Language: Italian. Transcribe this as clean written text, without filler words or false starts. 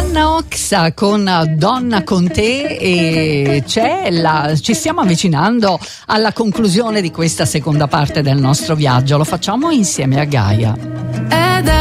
Anna Oxa con Donna con te, e ci stiamo avvicinando alla conclusione di questa seconda parte del nostro viaggio. Lo facciamo insieme a Gaia.